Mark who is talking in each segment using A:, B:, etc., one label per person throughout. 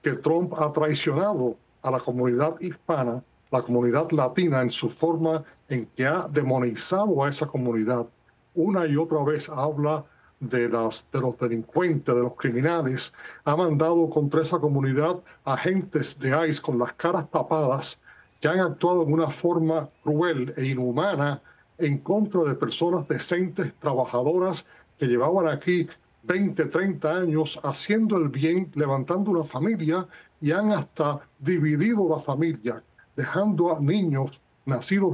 A: que Trump ha traicionado a la comunidad hispana, la comunidad latina, en su forma en que ha demonizado a esa comunidad. Una y otra vez habla de los delincuentes, de los criminales. Ha mandado contra esa comunidad agentes de ICE con las caras tapadas que han actuado de una forma cruel e inhumana en contra de personas decentes, trabajadoras, que llevaban aquí 20, 30 años haciendo el bien, levantando una familia, y han hasta dividido la familia, dejando a niños nacidos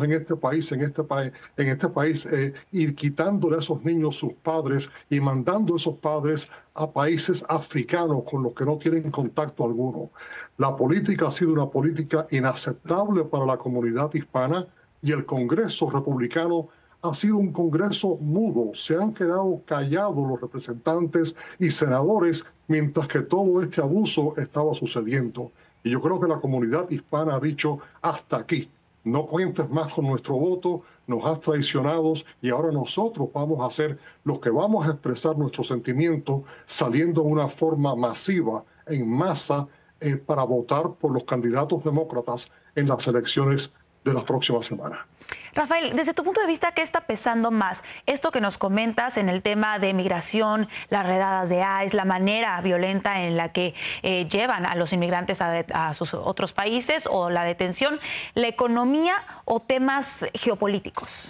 A: en este país, ir quitándole a esos niños sus padres y mandando a esos padres a países africanos con los que no tienen contacto alguno. La política ha sido una política inaceptable para la comunidad hispana, y el Congreso republicano ha sido un Congreso mudo. Se han quedado callados los representantes y senadores mientras que todo este abuso estaba sucediendo. Y yo creo que la comunidad hispana ha dicho: hasta aquí, no cuentes más con nuestro voto, nos has traicionado, y ahora nosotros vamos a ser los que vamos a expresar nuestros sentimientos saliendo de una forma masiva, en masa, para votar por los candidatos demócratas en las elecciones de la próxima semana.
B: Rafael, desde tu punto de vista, ¿qué está pesando más? Esto que nos comentas en el tema de migración, las redadas de ICE, la manera violenta en la que llevan a los inmigrantes a sus otros países, o la detención, la economía o temas geopolíticos.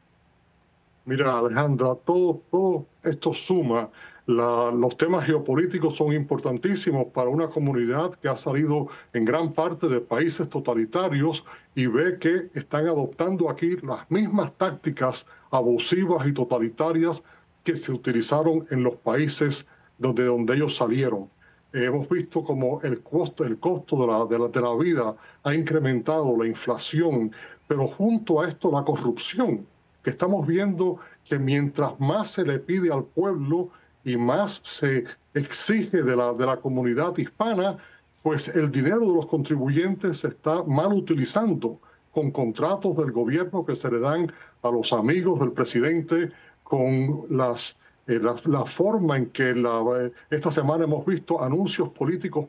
A: Mira, Alejandra, todo esto suma. Los temas geopolíticos son importantísimos para una comunidad que ha salido en gran parte de países totalitarios y ve que están adoptando aquí las mismas tácticas abusivas y totalitarias que se utilizaron en los países donde ellos salieron. Hemos visto como el costo de la vida ha incrementado, la inflación, pero junto a esto la corrupción, que estamos viendo que mientras más se le pide al pueblo y más se exige de la comunidad hispana, pues el dinero de los contribuyentes se está mal utilizando, con contratos del gobierno que se le dan a los amigos del presidente, con la forma en que esta semana hemos visto anuncios políticos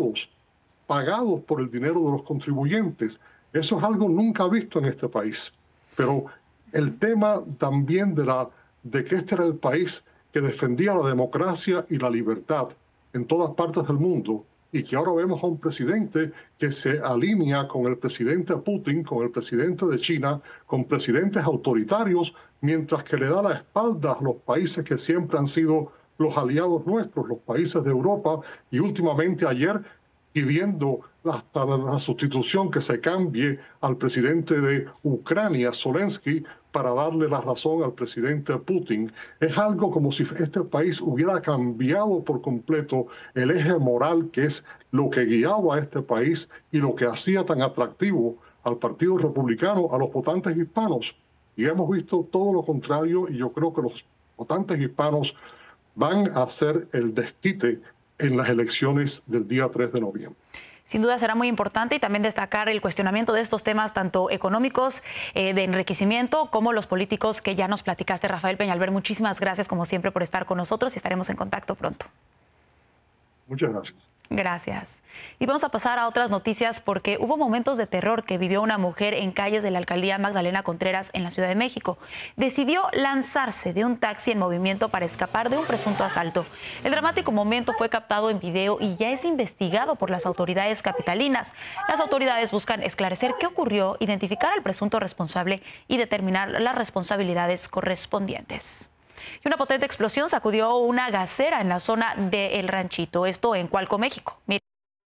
A: pagados por el dinero de los contribuyentes. Eso es algo nunca visto en este país. Pero el tema también de que este era el país que defendía la democracia y la libertad en todas partes del mundo, y que ahora vemos a un presidente que se alinea con el presidente Putin, con el presidente de China, con presidentes autoritarios, mientras que le da la espalda a los países que siempre han sido los aliados nuestros, los países de Europa, y últimamente ayer pidiendo hasta la sustitución, que se cambie al presidente de Ucrania, Zelensky, para darle la razón al presidente Putin. Es algo como si este país hubiera cambiado por completo el eje moral, que es lo que guiaba a este país y lo que hacía tan atractivo al Partido Republicano, a los votantes hispanos. Y hemos visto todo lo contrario, y yo creo que los votantes hispanos van a hacer el desquite en las elecciones del día 3 de noviembre.
B: Sin duda será muy importante, y también destacar el cuestionamiento de estos temas tanto económicos, de enriquecimiento, como los políticos que ya nos platicaste. Rafael Peñalver, muchísimas gracias como siempre por estar con nosotros, y estaremos en contacto pronto.
A: Muchas gracias.
B: Gracias. Y vamos a pasar a otras noticias, porque hubo momentos de terror que vivió una mujer en calles de la alcaldía Magdalena Contreras en la Ciudad de México. Decidió lanzarse de un taxi en movimiento para escapar de un presunto asalto. El dramático momento fue captado en video y ya es investigado por las autoridades capitalinas. Las autoridades buscan esclarecer qué ocurrió, identificar al presunto responsable y determinar las responsabilidades correspondientes. Y una potente explosión sacudió una gasera en la zona de El Ranchito, esto en Coalco, México. Miren.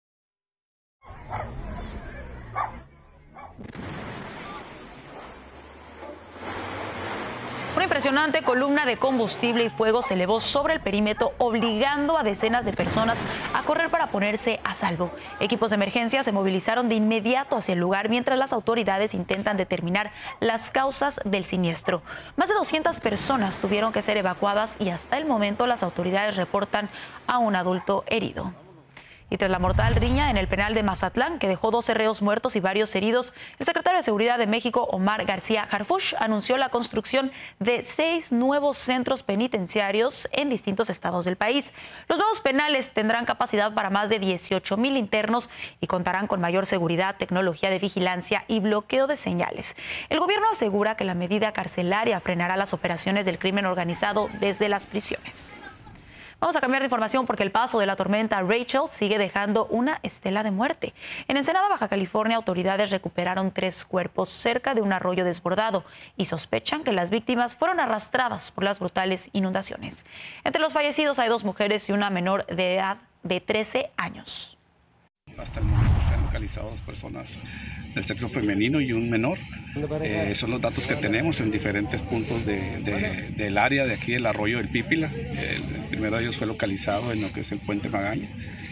B: Una impresionante columna de combustible y fuego se elevó sobre el perímetro, obligando a decenas de personas a correr para ponerse a salvo. Equipos de emergencia se movilizaron de inmediato hacia el lugar, mientras las autoridades intentan determinar las causas del siniestro. Más de 200 personas tuvieron que ser evacuadas, y hasta el momento las autoridades reportan a un adulto herido. Y tras la mortal riña en el penal de Mazatlán, que dejó 12 reos muertos y varios heridos, el secretario de Seguridad de México, Omar García Harfuch, anunció la construcción de 6 nuevos centros penitenciarios en distintos estados del país. Los nuevos penales tendrán capacidad para más de 18,000 internos y contarán con mayor seguridad, tecnología de vigilancia y bloqueo de señales. El gobierno asegura que la medida carcelaria frenará las operaciones del crimen organizado desde las prisiones. Vamos a cambiar de información porque el paso de la tormenta Rachel sigue dejando una estela de muerte. En Ensenada, Baja California, autoridades recuperaron 3 cuerpos cerca de un arroyo desbordado y sospechan que las víctimas fueron arrastradas por las brutales inundaciones. Entre los fallecidos hay 2 mujeres y una menor de edad de 13 años.
C: Hasta el momento se han localizado 2 personas del sexo femenino y un menor. Son los datos que tenemos en diferentes puntos del área de aquí del arroyo del Pípila. El primero de ellos fue localizado en lo que es el puente Magaña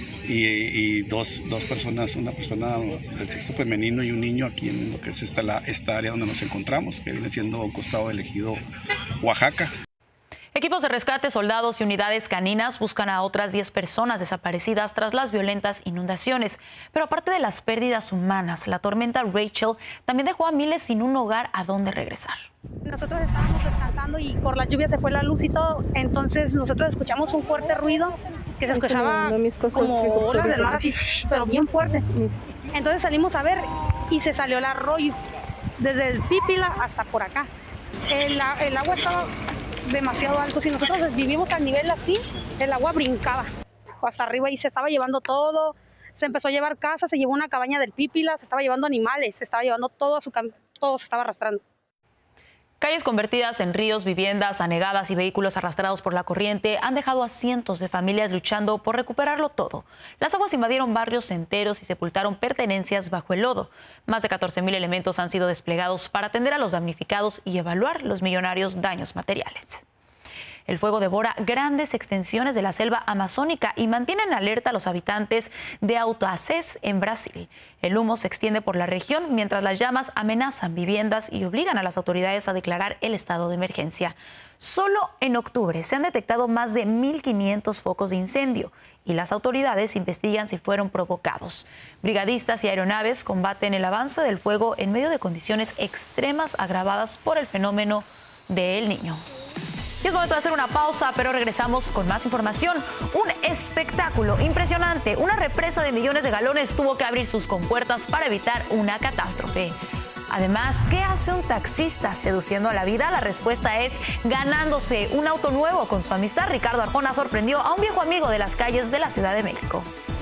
C: y dos personas, una persona del sexo femenino y un niño aquí en lo que es esta área donde nos encontramos, que viene siendo un costado del ejido Oaxaca.
B: Equipos de rescate, soldados y unidades caninas buscan a otras 10 personas desaparecidas tras las violentas inundaciones. Pero aparte de las pérdidas humanas, la tormenta Rachel también dejó a miles sin un hogar a donde regresar.
D: Nosotros estábamos descansando y por la lluvia se fue la luz y todo, entonces nosotros escuchamos un fuerte ruido que se escuchaba como olas del mar, así, pero bien fuerte. Entonces salimos a ver y se salió el arroyo, desde el Pípila hasta por acá. El agua estaba demasiado alto. Si nosotros vivimos al nivel así, el agua brincaba hasta arriba y se estaba llevando todo. Se empezó a llevar casas, se llevó una cabaña del Pípila, se estaba llevando animales, se estaba llevando todo todo se estaba arrastrando.
B: Calles convertidas en ríos, viviendas anegadas y vehículos arrastrados por la corriente han dejado a cientos de familias luchando por recuperarlo todo. Las aguas invadieron barrios enteros y sepultaron pertenencias bajo el lodo. Más de 14,000 elementos han sido desplegados para atender a los damnificados y evaluar los millonarios daños materiales. El fuego devora grandes extensiones de la selva amazónica y mantiene en alerta a los habitantes de Autaces, en Brasil. El humo se extiende por la región mientras las llamas amenazan viviendas y obligan a las autoridades a declarar el estado de emergencia. Solo en octubre se han detectado más de 1,500 focos de incendio y las autoridades investigan si fueron provocados. Brigadistas y aeronaves combaten el avance del fuego en medio de condiciones extremas agravadas por el fenómeno de El Niño. Y es momento de hacer una pausa, pero regresamos con más información. Un espectáculo impresionante. Una represa de millones de galones tuvo que abrir sus compuertas para evitar una catástrofe. Además, ¿qué hace un taxista seduciendo a la vida? La respuesta es ganándose un auto nuevo con su amistad. Ricardo Arjona sorprendió a un viejo amigo de las calles de la Ciudad de México.